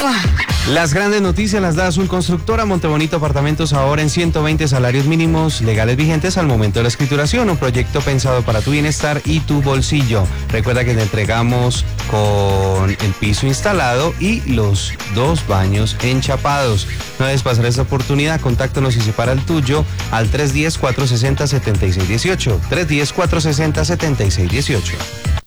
Las grandes noticias las da Azul Constructora. Montebonito Apartamentos ahora en 120 salarios mínimos legales vigentes al momento de la escrituración. Un proyecto pensado para tu bienestar y tu bolsillo. Recuerda que te entregamos con el piso instalado y los 2 baños enchapados. No debes pasar esta oportunidad. Contáctanos y separa el tuyo al 310-460-7618. 310-460-7618.